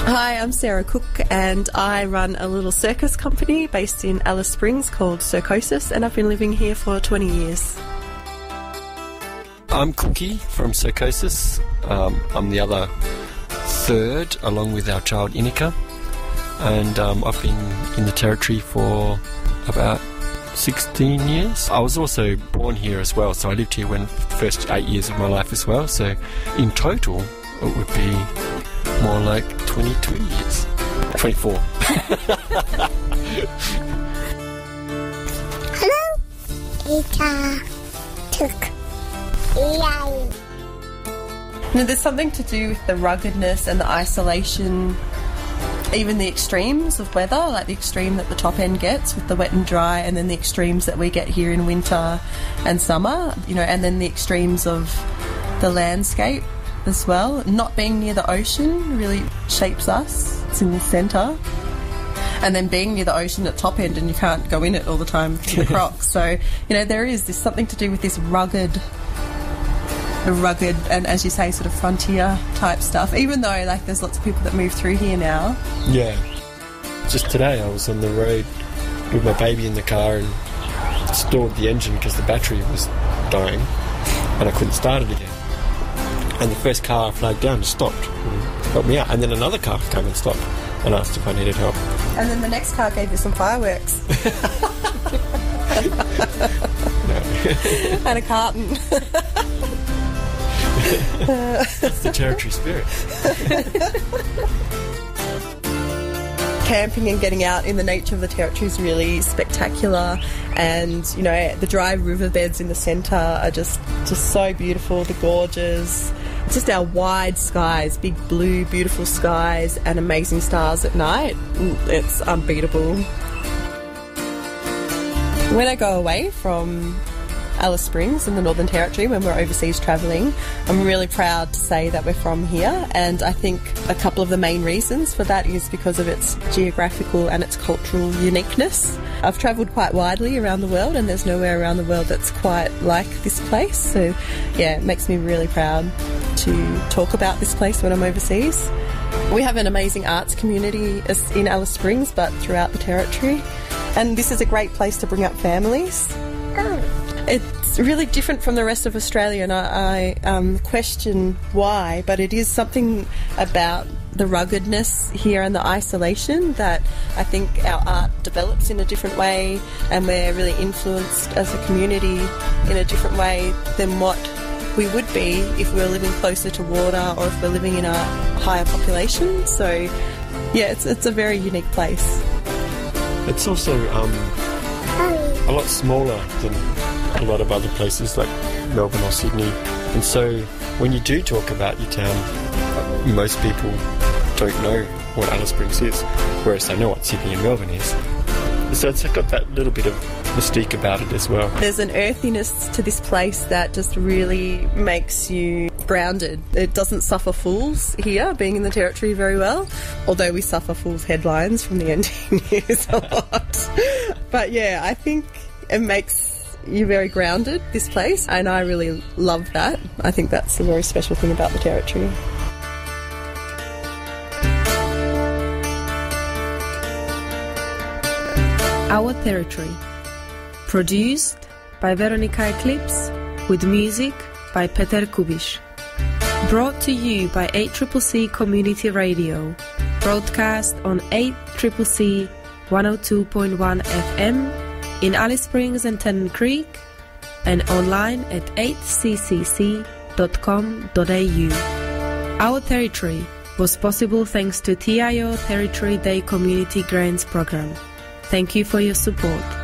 Hi, I'm Sarah Cook and I run a little circus company based in Alice Springs called Circosis, and I've been living here for 20 years. I'm Cookie from Circosis. I'm the other third, along with our child Inika, and I've been in the territory for about 16 years. I was also born here as well, so I lived here the first 8 years of my life as well, so in total it would be more like 22 years. 24. Hello, Ika, Tuk, Yay. Now, there's something to do with the ruggedness and the isolation, even the extremes of weather, like the extreme that the top end gets with the wet and dry, and then the extremes that we get here in winter and summer, and then the extremes of the landscape as well. Not being near the ocean really shapes us. It's in the centre. And then being near the ocean at top end, and you can't go in it all the time with the crocs. So, there's something to do with this rugged and, as you say, sort of frontier type stuff, even though there's lots of people that move through here now. Yeah. Just today I was on the road with my baby in the car and stored the engine because the battery was dying and I couldn't start it again. And the first car I flagged down just stopped and helped me out. And then another car came and stopped and asked if I needed help. And then the next car gave you some fireworks. And a carton. That's the territory spirit. Camping and getting out in the nature of the territory is really spectacular, and the dry riverbeds in the centre are just so beautiful. The gorges, just our wide skies, big blue beautiful skies and amazing stars at night. It's unbeatable. When I go away from Alice Springs in the Northern Territory, when we're overseas travelling, I'm really proud to say that we're from here, and I think a couple of the main reasons for that is because of its geographical and its cultural uniqueness. I've travelled quite widely around the world, and there's nowhere around the world that's quite like this place, so it makes me really proud to talk about this place when I'm overseas. We have an amazing arts community in Alice Springs, but throughout the territory, and this is a great place to bring up families. It's really different from the rest of Australia, and I question why, but it is something about the ruggedness here and the isolation that I think our art develops in a different way, and we're really influenced as a community in a different way than what we would be if we were living closer to water or if we're living in a higher population. So, it's a very unique place. It's also a lot smaller than a lot of other places like Melbourne or Sydney, and so when you do talk about your town, most people don't know what Alice Springs is, whereas they know what Sydney and Melbourne is. So it's got that little bit of mystique about it as well. There's an earthiness to this place that just really makes you grounded. It doesn't suffer fools here, being in the territory, very well, although we suffer fools headlines from the NT News a lot. But I think it makes you very grounded, this place, and I really love that. I think that's a very special thing about the territory. Our Territory. Produced by Veronica Eclipse, with music by Peter Kubiš. Brought to you by 8CCC Community Radio. Broadcast on 8CCC 102.1 FM in Alice Springs and Tennant Creek, and online at 8ccc.com.au. Our Territory was possible thanks to TIO Territory Day Community Grants Program. Thank you for your support.